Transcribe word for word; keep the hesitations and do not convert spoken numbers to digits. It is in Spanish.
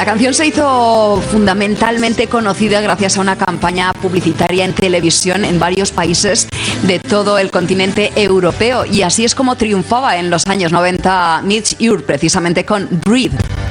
canción se hizo fundamentalmente conocida gracias a una campaña publicitaria en televisión en varios países de todo el continente europeo, y así es como triunfaba en los años noventa Midge Ure, precisamente con Breathe.